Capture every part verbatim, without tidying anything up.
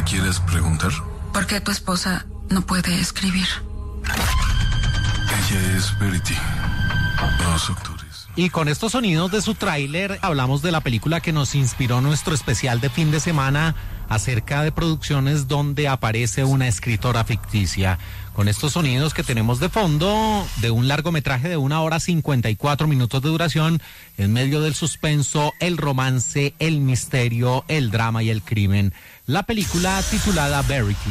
quieres preguntar? ¿Por qué tu esposa no puede escribir? Ella es Verity. Los actores. Y con estos sonidos de su tráiler hablamos de la película que nos inspiró nuestro especial de fin de semana acerca de producciones donde aparece una escritora ficticia. Con estos sonidos que tenemos de fondo de un largometraje de una hora cincuenta y cuatro minutos de duración, en medio del suspenso, el romance, el misterio, el drama y el crimen. La película titulada Verity.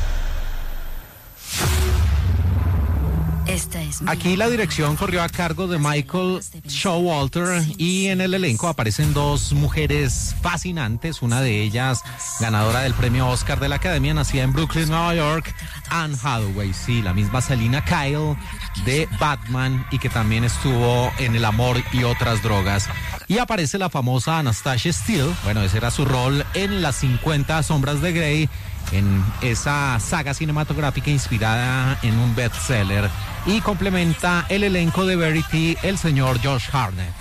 Esta es Aquí la dirección corrió a cargo de Michael Showalter y en el elenco aparecen dos mujeres fascinantes, una de ellas ganadora del premio Oscar de la Academia, nacida en Brooklyn, Nueva York, Anne Hathaway, sí, la misma Selina Kyle de Batman y que también estuvo en El amor y otras drogas. Y aparece la famosa Anastasia Steele, bueno, ese era su rol en Las cincuenta sombras de Grey, en esa saga cinematográfica inspirada en un bestseller, y complementa el elenco de Verity el señor Josh Hartnett.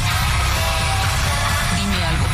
Dime algo.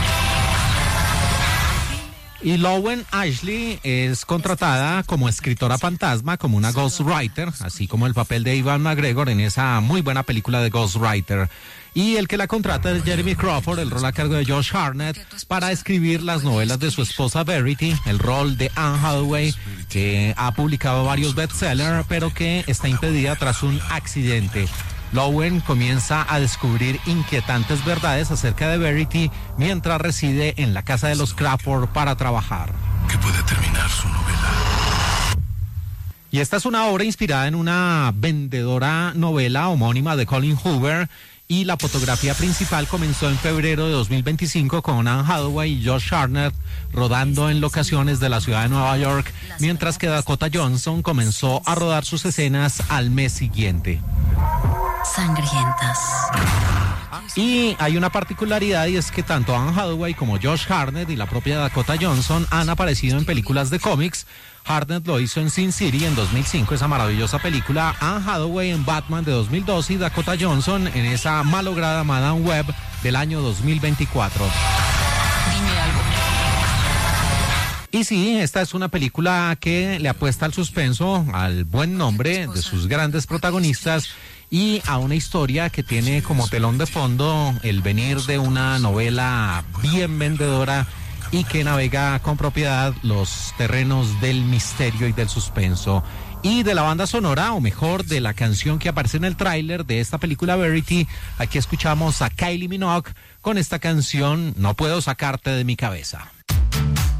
Y Lowen Ashley es contratada como escritora fantasma, como una ghostwriter, así como el papel de Ewan McGregor en esa muy buena película de Ghostwriter. Y el que la contrata es Jeremy Crawford, el rol a cargo de Josh Hartnett, para escribir las novelas de su esposa Verity, el rol de Anne Hathaway, que ha publicado varios bestsellers, pero que está impedida tras un accidente. Lowen comienza a descubrir inquietantes verdades acerca de Verity mientras reside en la casa de los Crawford para trabajar. Que puede terminar su novela. Y esta es una obra inspirada en una vendedora novela homónima de Colin Hoover, y la fotografía principal comenzó en febrero de dos mil veinticinco con Anne Hathaway y Josh Hartnett rodando en locaciones de la ciudad de Nueva York, mientras que Dakota Johnson comenzó a rodar sus escenas al mes siguiente. Sangrientas. Y hay una particularidad, y es que tanto Anne Hathaway como Josh Hartnett y la propia Dakota Johnson han aparecido en películas de cómics. Hartnett lo hizo en Sin City en dos mil cinco, esa maravillosa película. Anne Hathaway en Batman de dos mil dos y Dakota Johnson en esa malograda Madame Web del año dos mil veinticuatro. Dime algo. Y sí, esta es una película que le apuesta al suspenso, al buen nombre de sus grandes protagonistas y a una historia que tiene como telón de fondo el venir de una novela bien vendedora y que navega con propiedad los terrenos del misterio y del suspenso. Y de la banda sonora, o mejor, de la canción que aparece en el tráiler de esta película Verity, aquí escuchamos a Kylie Minogue con esta canción No puedo sacarte de mi cabeza.